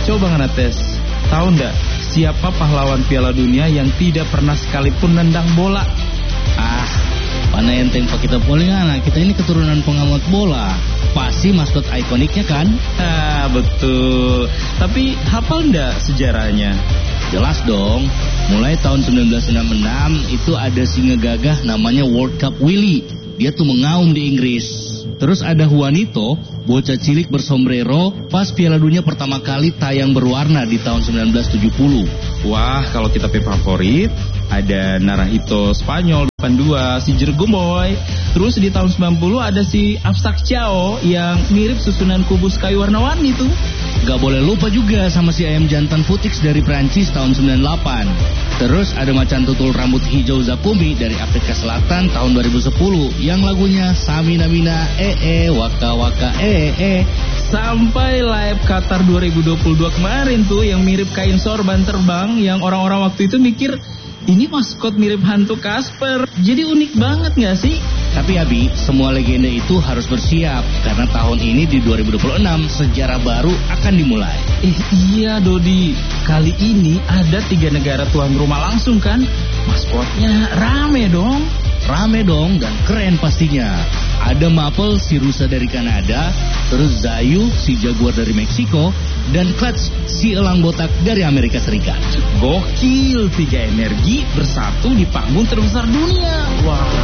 Coba ngetes, tahu nggak siapa pahlawan Piala Dunia yang tidak pernah sekalipun nendang bola? Mana enteng pak kita polingan, kita ini keturunan pengamat bola. Pasti maskot ikoniknya kan? Betul. Tapi hafal nggak sejarahnya? Jelas dong. Mulai tahun 1966 itu ada singa gagah namanya World Cup Willy. Dia tuh mengaum di Inggris. Terus ada Juanito, bocah cilik bersombrero pas Piala Dunia pertama kali tayang berwarna di tahun 1970. Wah, kalau kita favorit, ada Naranjito Spanyol 82, si Jergomoy. Terus di tahun 90 ada si Absak Chao yang mirip susunan kubus kayu warna-warni tuh. Gak boleh lupa juga sama si ayam jantan Futix dari Prancis tahun 98. Terus ada macan tutul rambut hijau Zakumi dari Afrika Selatan tahun 2010 yang lagunya Samina Mina Waka Waka Sampai live Qatar 2022 kemarin tuh yang mirip kain sorban terbang yang orang-orang waktu itu mikir ini maskot mirip hantu Casper. Jadi unik banget gak sih? Tapi Abi, semua legenda itu harus bersiap karena tahun ini di 2026 sejarah baru akan dimulai. Iya Dodi, kali ini ada 3 negara tuan rumah langsung kan? Maskotnya rame dong dan keren pastinya. Ada Maple si rusa dari Kanada, terus Zayu si jaguar dari Meksiko, dan Clutch si elang botak dari Amerika Serikat. Gokil, 3 energi bersatu di panggung terbesar dunia. Wah.